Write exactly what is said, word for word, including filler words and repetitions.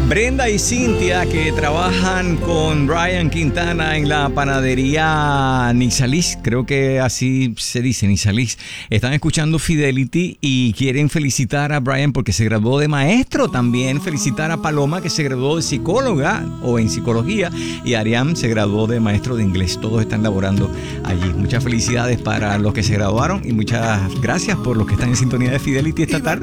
Brenda y Cintia, que trabajan con Brian Quintana en la panadería Nisalis, creo que así se dice, Nisalis, están escuchando Fidelity y quieren felicitar a Brian porque se graduó de maestro. También felicitar a Paloma, que se graduó de psicóloga o en psicología, y Ariam se graduó de maestro de inglés. Todos están laborando allí. Muchas felicidades para los que se graduaron y muchas gracias por los que están en sintonía de Fidelity esta tarde.